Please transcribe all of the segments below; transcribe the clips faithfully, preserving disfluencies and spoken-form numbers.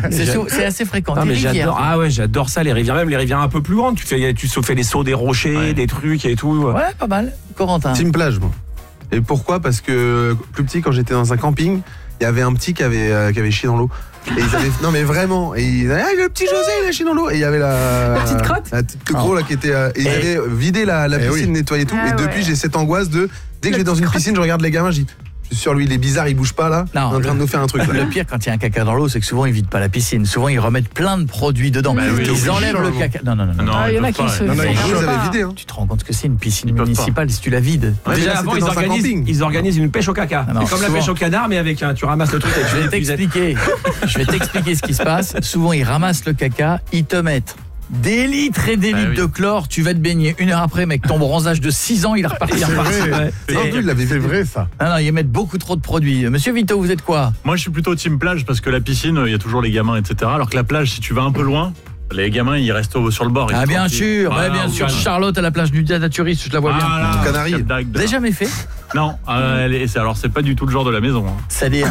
C'est, sou- c'est assez fréquent. Non, Les mais rivières. j'adore. Ah ouais, j'adore ça, les rivières, même les rivières un peu plus grandes. Tu fais, tu fais les sauts des rochers, ouais. des trucs et tout. Ouais, pas mal. Corentin. Team plage, moi. Et pourquoi ? Parce que plus petit, quand j'étais dans un camping, il y avait un petit qui avait, euh, qui avait chié dans l'eau. Et ils avaient, non mais vraiment, et ils avaient, ah, le petit José il a chié dans l'eau. Et il y avait la, la petite crotte, la petite gros là qui était, euh, et ils avaient vidé la, la piscine, oui. nettoyé tout. Ah, et depuis ouais. j'ai cette angoisse de dès que je vais dans une crotte. piscine, je regarde les gamins, je dis je suis sûr lui il est bizarre, il bouge pas là. Non, il est en train le, de nous faire un truc. Là. Le pire quand il y a un caca dans l'eau, c'est que souvent ils vident pas la piscine. Souvent ils remettent plein de produits dedans. Bah, oui, ils enlèvent le caca. Non non non. non, non ah, il y en a qui se. Non non, ils avaient vidé. Tu te rends compte que c'est une piscine municipale si tu la vides. Ouais, déjà avant ils organisent, ils organisent une pêche au caca. Non, c'est comme souvent. La pêche au canard mais avec un, tu ramasses le truc. Et je vais t'expliquer. Je vais t'expliquer ce qui se passe. Souvent ils ramassent le caca, ils te mettent des litres et des litres ah, oui. de chlore, tu vas te baigner une heure après, mec, ton bronzage de six ans, il est reparti. C'est, reparti. vrai. Ouais. C'est, non, il l'avait c'est vrai, ça. Non, non, ils mettent beaucoup trop de produits. Monsieur Vito, vous êtes quoi ? Moi, je suis plutôt team plage parce que la piscine, il y a toujours les gamins, et cetera. Alors que la plage, si tu vas un peu loin, les gamins, ils restent sur le bord. Ah, bien sûr, ah, ouais, bien sûr. Charlotte à la plage du naturiste, je la vois ah, bien. Au Canaries. Vous l'avez jamais fait ? Non, euh, elle est, c'est, alors c'est pas du tout le genre de la maison. Hein. C'est-à-dire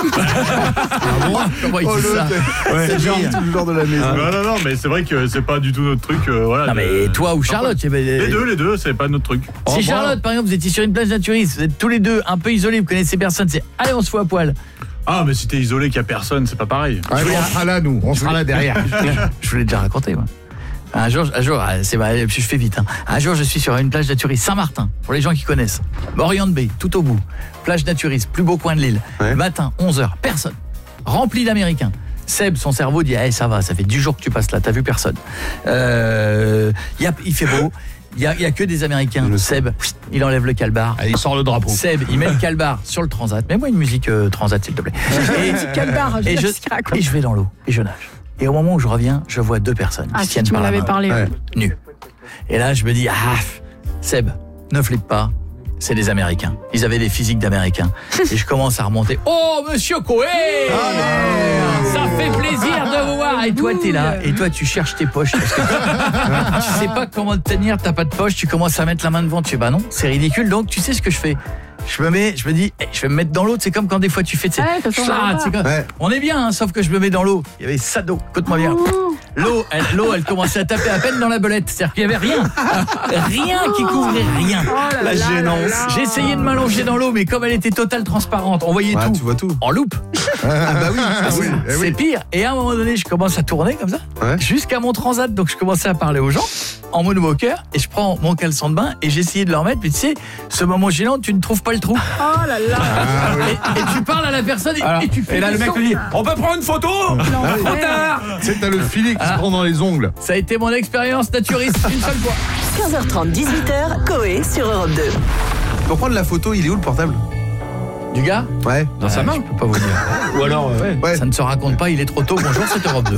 ah bon comment il dit oh, ça ouais, c'est genre tout le genre de la maison. Ah. Non, non, non, mais c'est vrai que c'est pas du tout notre truc. Euh, voilà, non, mais de, toi ou Charlotte les deux, les deux, les deux, c'est pas notre truc. Si oh, Charlotte, bon. par exemple, vous étiez sur une plage naturiste, vous êtes tous les deux un peu isolés, vous connaissez personne, c'est allez, on se fout à poil. Ah, mais si t'es isolé, qu'il y a personne, c'est pas pareil. Ah, on sera là, nous, on sera là derrière. Je vous l'ai déjà raconté, moi. Un jour, un jour, c'est je fais vite. Hein. Un jour, je suis sur une plage naturiste Saint-Martin, pour les gens qui connaissent. Oriente Bay, tout au bout. Plage naturiste, plus beau coin de l'île. Ouais. Matin, onze heures, personne. Rempli d'Américains. Seb, son cerveau dit hey, ça va, ça fait dix jours que tu passes là, t'as vu personne. Euh, y a, il fait beau. Il y a, y a que des Américains. Seb, il enlève le calbar. Allez, il sort le drapeau. Seb, il met le calbar sur le transat. Mets-moi une musique euh, transat, s'il te plaît. Et, calbar, je et, je, et je vais dans l'eau et je nage. Et au moment où je reviens, je vois deux personnes ah, qui si tiennent tu par m'en la main, parlé, ouais. nues. Et là, je me dis, ah, Seb, ne flippe pas, c'est des Américains. Ils avaient des physiques d'Américains. Et je commence à remonter. Oh, monsieur Coé, oh, ça fait plaisir de vous voir. Et toi, t'es là, et toi, tu cherches tes poches. Parce que tu sais pas comment te tenir, t'as pas de poche, tu commences à mettre la main devant. Tu fais, bah non, c'est ridicule. Donc, tu sais ce que je fais. Je me mets, je me dis, hey, je vais me mettre dans l'eau. C'est comme quand des fois tu fais, tu sais, ouais, comme, ouais. on est bien, hein, sauf que je me mets dans l'eau. Il y avait ça d'eau. Écoute-moi bien. L'eau, elle, l'eau, elle commençait à taper à peine dans la belette. C'est-à-dire qu'il y avait rien, rien qui couvrait rien. Oh là la là gênance. Là là. J'ai essayé de m'allonger dans l'eau, mais comme elle était totale transparente, on voyait ouais, tout. Tu vois tout. En loupe. Ah bah oui. Ah oui. C'est oui. pire. Et à un moment donné, je commence à tourner comme ça, ouais. jusqu'à mon transat. Donc je commençais à parler aux gens en moonwalker et je prends mon caleçon de bain et j'essayais de le remettre. Mais tu sais, ce moment gênant, tu ne trouves pas le trou. Oh là là. Ah, oui. et, et tu parles à la personne et, et tu fais. Et là, le mec te dit, on peut prendre une photo. Trop tard. Tu sais, t'as le filet qui ah. se prend dans les ongles. Ça a été mon expérience naturiste une seule fois. quinze heures trente, dix-huit heures, Coé sur Europe deux. Pour prendre la photo, il est où le portable ? Du gars ? Ouais. Dans ah, sa main ? Je peux pas vous dire. Ou alors, euh, ouais. Ouais. Ça ne se raconte pas, il est trop tôt. Bonjour, c'est Europe deux.